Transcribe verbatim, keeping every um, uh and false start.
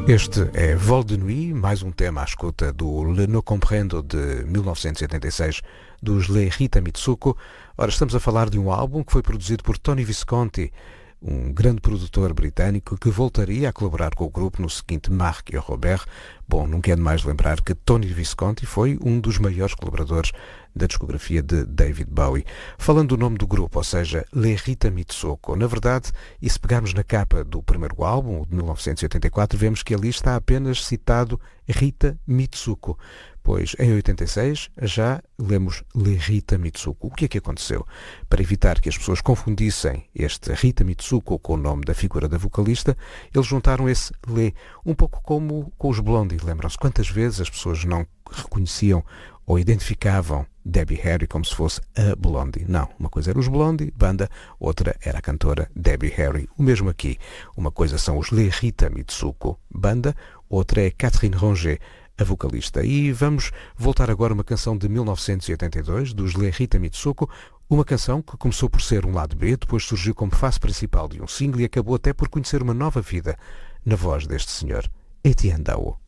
Este é Vol de Nuit, mais um tema à escuta do Le No Comprendo de mil novecentos e oitenta e seis dos Le Rita Mitsuko. Ora, estamos a falar de um álbum que foi produzido por Tony Visconti, um grande produtor britânico que voltaria a colaborar com o grupo no seguinte Marc e Robert. Bom, não quero mais lembrar que Tony Visconti foi um dos maiores colaboradores da discografia de David Bowie. Falando do nome do grupo, ou seja, Le Rita Mitsuko, na verdade, e se pegarmos na capa do primeiro álbum, de mil novecentos e oitenta e quatro, vemos que ali está apenas citado Rita Mitsuko, pois em oitenta e seis já lemos Le Rita Mitsuko. O que é que aconteceu? Para evitar que as pessoas confundissem este Rita Mitsuko com o nome da figura da vocalista, eles juntaram esse Le, um pouco como com os Blondie. Lembram-se quantas vezes as pessoas não reconheciam ou identificavam Debbie Harry como se fosse a Blondie? Não, uma coisa era os Blondie, banda, outra era a cantora Debbie Harry. O mesmo aqui. Uma coisa são os Le Rita Mitsuko, banda, outra é Catherine Ronget, a vocalista. E vamos voltar agora a uma canção de mil novecentos e oitenta e dois, dos Le Rita Mitsuko, uma canção que começou por ser um lado B, depois surgiu como face principal de um single e acabou até por conhecer uma nova vida na voz deste senhor, Etienne Daho.